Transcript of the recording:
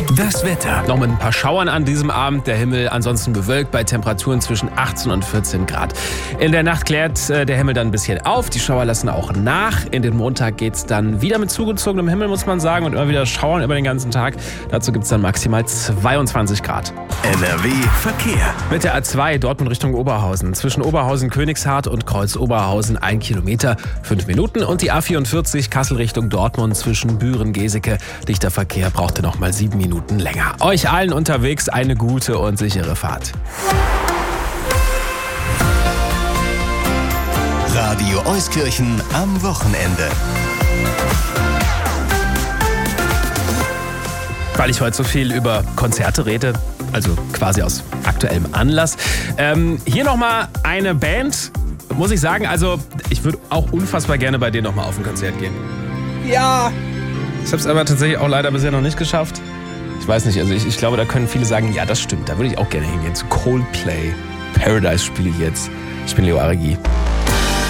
Das Wetter. Noch mit ein paar Schauern an diesem Abend. Der Himmel ansonsten bewölkt bei Temperaturen zwischen 18 und 14 Grad. In der Nacht klärt der Himmel dann ein bisschen auf. Die Schauer lassen auch nach. In den Montag geht's dann wieder mit zugezogenem Himmel, muss man sagen. Und immer wieder Schauern über den ganzen Tag. Dazu gibt's dann maximal 22 Grad. NRW Verkehr. Mit der A2 Dortmund Richtung Oberhausen. Zwischen Oberhausen-Königshardt und Kreuz-Oberhausen 1 Kilometer, 5 Minuten. Und die A44 Kassel Richtung Dortmund zwischen Büren-Geseke. Dichter Verkehr brauchte noch mal 7 Minuten länger. Euch allen unterwegs eine gute und sichere Fahrt. Radio Euskirchen am Wochenende. Weil ich heute so viel über Konzerte rede, also quasi aus aktuellem Anlass. Hier nochmal eine Band, muss ich sagen, also ich würde auch unfassbar gerne bei denen nochmal auf ein Konzert gehen. Ja, ich habe es aber tatsächlich auch leider bisher noch nicht geschafft. Ich weiß nicht, also ich glaube, da können viele sagen, ja, das stimmt, da würde ich auch gerne hingehen. Zu Coldplay. Paradise spiele ich jetzt. Ich bin Leo Aregi.